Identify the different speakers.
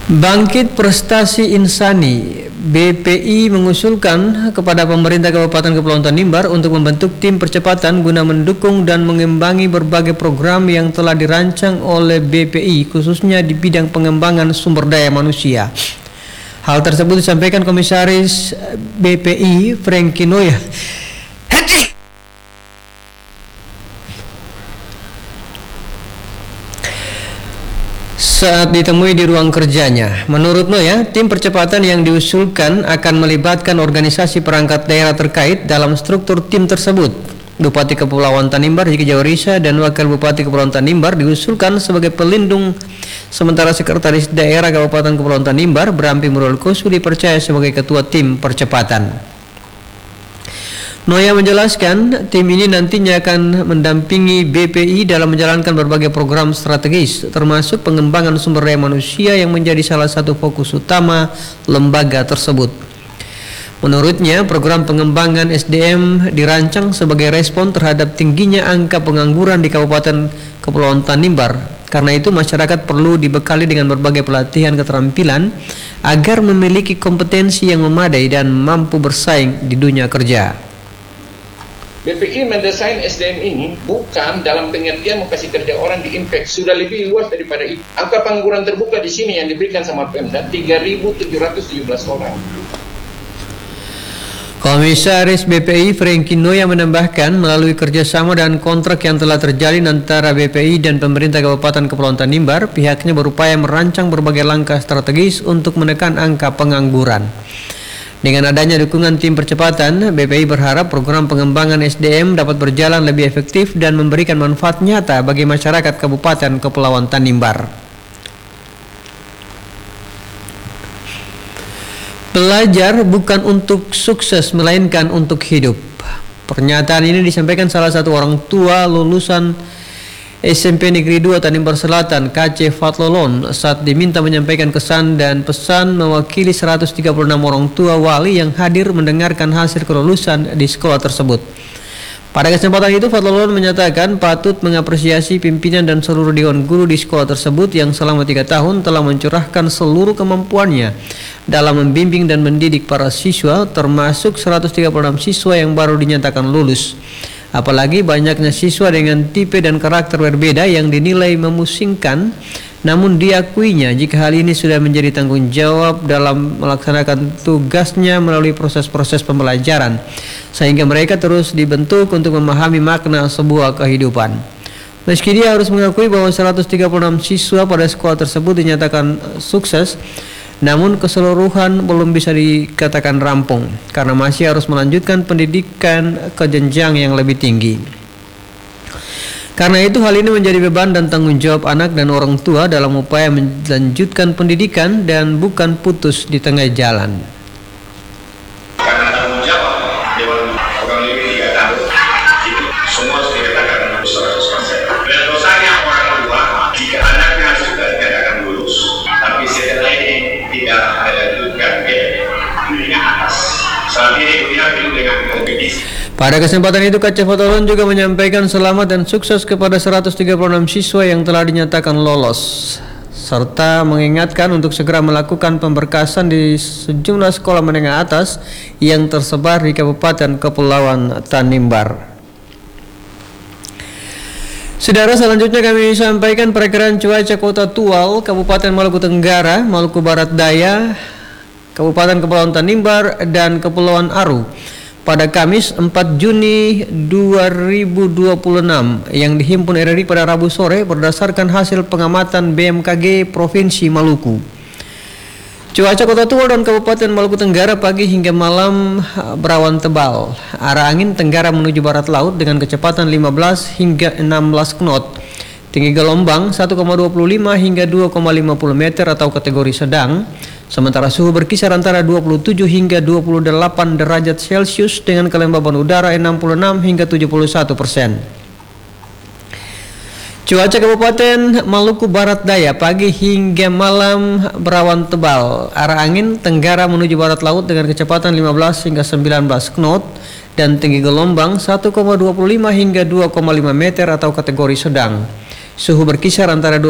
Speaker 1: Bangkit Prestasi Insani, BPI mengusulkan kepada pemerintah Kabupaten Kepulauan Tanimbar untuk membentuk tim percepatan guna mendukung dan mengembangi berbagai program yang telah dirancang oleh BPI, khususnya di bidang pengembangan sumber daya manusia. Hal tersebut disampaikan Komisaris BPI Franky Noya saat ditemui di ruang kerjanya. Menurut Noya, tim percepatan yang diusulkan akan melibatkan organisasi perangkat daerah terkait dalam struktur tim tersebut. Bupati Kepulauan Tanimbar Jiki Jawarisa dan Wakil Bupati Kepulauan Tanimbar diusulkan sebagai pelindung, sementara Sekretaris Daerah Kabupaten Kepulauan Tanimbar Brampi Murul Kosu dipercaya sebagai ketua tim percepatan. Noya menjelaskan, tim ini nantinya akan mendampingi BPI dalam menjalankan berbagai program strategis, termasuk pengembangan sumber daya manusia yang menjadi salah satu fokus utama lembaga tersebut. Menurutnya, program pengembangan SDM dirancang sebagai respon terhadap tingginya angka pengangguran di Kabupaten Kepulauan Tanimbar. Karena itu, masyarakat perlu dibekali dengan berbagai pelatihan keterampilan agar memiliki kompetensi yang memadai dan mampu bersaing di dunia kerja.
Speaker 2: BPI mendesain SDM ini bukan dalam pengertian mau kasih kerja orang di impact, sudah lebih luas daripada itu. Angka pengangguran terbuka di sini yang diberikan sama Pemda 3.717 orang.
Speaker 1: Komisaris BPI Franky Noya menambahkan, melalui kerjasama dan kontrak yang telah terjalin antara BPI dan pemerintah Kabupaten Kepulauan Tanimbar, pihaknya berupaya merancang berbagai langkah strategis untuk menekan angka pengangguran. Dengan adanya dukungan tim percepatan, BPI berharap program pengembangan SDM dapat berjalan lebih efektif dan memberikan manfaat nyata bagi masyarakat Kabupaten Kepulauan Tanimbar. Belajar bukan untuk sukses, melainkan untuk hidup. Pernyataan ini disampaikan salah satu orang tua lulusan SMP Negeri 2 Tanimbar Selatan, KC Fatlolon, saat diminta menyampaikan kesan dan pesan mewakili 136 orang tua wali yang hadir mendengarkan hasil kelulusan di sekolah tersebut. Pada kesempatan itu, Fatlolon menyatakan patut mengapresiasi pimpinan dan seluruh dewan guru di sekolah tersebut yang selama 3 tahun telah mencurahkan seluruh kemampuannya dalam membimbing dan mendidik para siswa, termasuk 136 siswa yang baru dinyatakan lulus. Apalagi banyaknya siswa dengan tipe dan karakter berbeda yang dinilai memusingkan, namun diakuinya jika hal ini sudah menjadi tanggung jawab dalam melaksanakan tugasnya melalui proses-proses pembelajaran, sehingga mereka terus dibentuk untuk memahami makna sebuah kehidupan. Meski dia harus mengakui bahwa 136 siswa pada sekolah tersebut dinyatakan sukses, namun keseluruhan belum bisa dikatakan rampung karena masih harus melanjutkan pendidikan ke jenjang yang lebih tinggi. Karena itu hal ini menjadi beban dan tanggung jawab anak dan orang tua dalam upaya melanjutkan pendidikan dan bukan putus di tengah jalan.
Speaker 3: Karena tanggung jawab Dewan kurang lebih 3 tahun, semua sudah dikatakan 100%. Dan dosanya orang tua jika anaknya sudah dikatakan lulus, tapi setelah ini tidak melanjutkan ke dunia atas. Saat ini dunia penuh dengan kompetisi.
Speaker 1: Pada kesempatan itu, KC Fatlolon juga menyampaikan selamat dan sukses kepada 136 siswa yang telah dinyatakan lolos, serta mengingatkan untuk segera melakukan pemberkasan di sejumlah sekolah menengah atas yang tersebar di Kabupaten Kepulauan Tanimbar. Saudara, selanjutnya kami sampaikan perakiraan cuaca Kota Tual, Kabupaten Maluku Tenggara, Maluku Barat Daya, Kabupaten Kepulauan Tanimbar, dan Kepulauan Aru pada Kamis 4 Juni 2026 yang dihimpun RRI pada Rabu sore berdasarkan hasil pengamatan BMKG Provinsi Maluku. Cuaca Kota Tual dan Kabupaten Maluku Tenggara pagi hingga malam berawan tebal. Arah angin tenggara menuju barat laut dengan kecepatan 15 hingga 16 knot. Tinggi gelombang 1,25 hingga 2,50 meter atau kategori sedang. Sementara suhu berkisar antara 27 hingga 28 derajat Celcius dengan kelembaban udara 66 hingga 71%. Cuaca Kabupaten Maluku Barat Daya pagi hingga malam berawan tebal. Arah angin tenggara menuju barat laut dengan kecepatan 15 hingga 19 knot dan tinggi gelombang 1,25 hingga 2,5 meter atau kategori sedang. Suhu berkisar antara